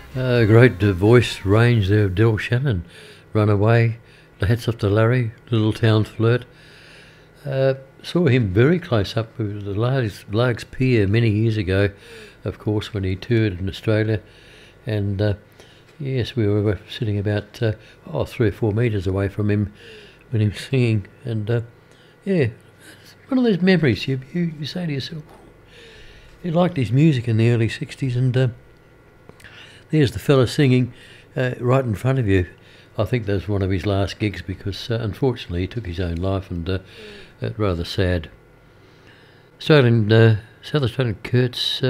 Great voice range there of Del Shannon. Runaway, the hats off to Larry, Little Town Flirt. Saw him very close up with the Largs Pier many years ago, of course, when he toured in Australia. And yes, we were sitting about 3 or 4 metres away from him when he was singing. And yeah, it's one of those memories you say to yourself, he liked his music in the early 60s, and there's the fella singing right in front of you. I think that was one of his last gigs because unfortunately he took his own life, and rather sad. South Australian Kurtz.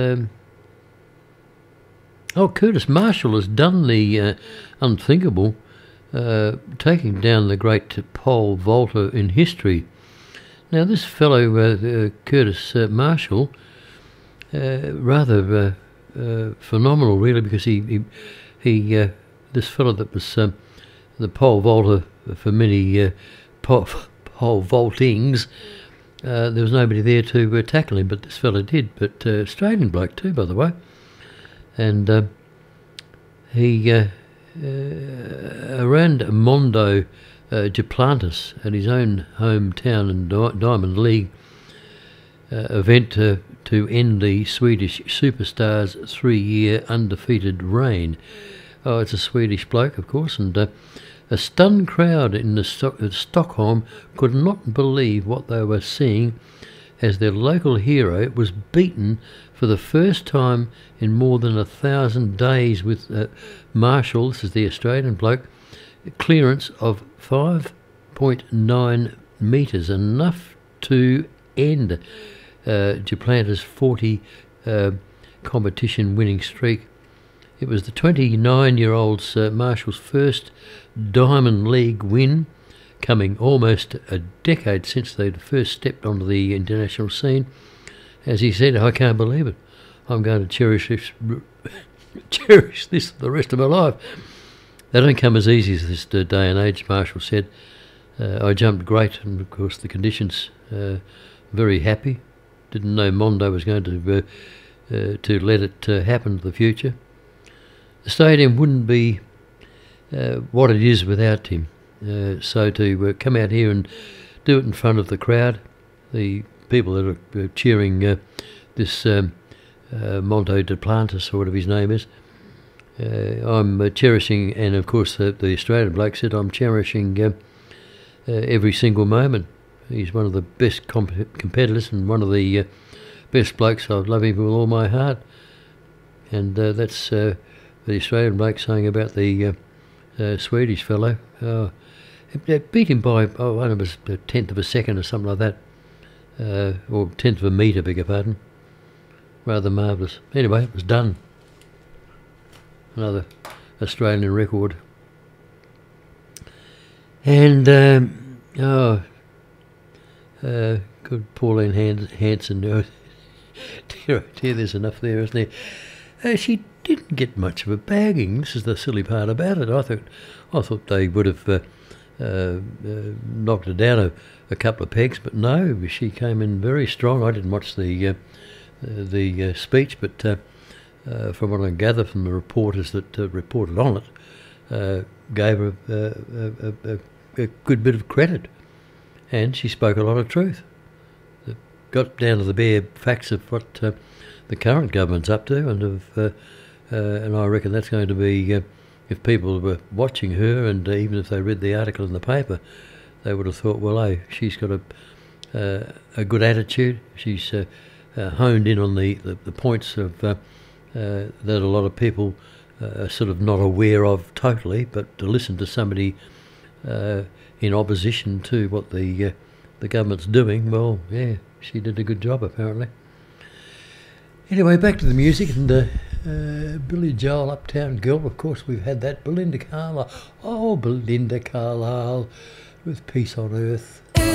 Curtis Marshall has done the unthinkable, taking down the great pole vaulter in history. Now this fellow, Curtis Marshall, rather phenomenal really, because he this fellow that was the pole vaulter for many pole vaultings, there was nobody there to tackle him, but this fellow did. But Australian bloke too, by the way. And he around Mondo Duplantis at his own hometown in Diamond League event to end the Swedish superstar's 3-year undefeated reign. Oh, it's a Swedish bloke, of course, and a stunned crowd in Stockholm could not believe what they were seeing as their local hero was beaten for the first time in more than 1,000 days with Marshall, this is the Australian bloke, clearance of 5.9 metres, enough to end Duplantis' 40 competition winning streak. It was the 29-year-old Marshall's first Diamond League win, coming almost a decade since they'd first stepped onto the international scene. As he said, I can't believe it. I'm going to cherish this for the rest of my life. They don't come as easy as this day and age, Marshall said. I jumped great, and of course the conditions, very happy. Didn't know Mondo was going to let it happen to the future. The stadium wouldn't be what it is without him. So to come out here and do it in front of the crowd, the people that are cheering this Mondo Duplantis, or whatever his name is, I'm cherishing, and of course the Australian bloke said, I'm cherishing every single moment. He's one of the best competitors and one of the best blokes. I love him with all my heart. And that's the Australian bloke saying about the Swedish fellow. It beat him by, I don't know, it was a tenth of a second or something like that. Or tenth of a metre, beg your pardon. Rather marvellous. Anyway, it was done. Another Australian record. And, good Pauline Hanson. Dear, there's enough there, isn't there? She didn't get much of a bagging. This is the silly part about it. I thought they would have knocked her down a couple of pegs, but no, she came in very strong. I didn't watch the speech, but from what I gather from the reporters that reported on it, gave her a good bit of credit, and she spoke a lot of truth. It got down to the bare facts of what the current government's up to, and I reckon that's going to be, if people were watching her, and even if they read the article in the paper, they would have thought, well, hey, she's got a good attitude. She's honed in on the points of that a lot of people are sort of not aware of totally, but to listen to somebody in opposition to what the government's doing, well, yeah, she did a good job apparently. Anyway, back to the music, and Billy Joel, Uptown Girl, of course we've had that. Belinda Carlisle, oh, Belinda Carlisle, with Peace on Earth.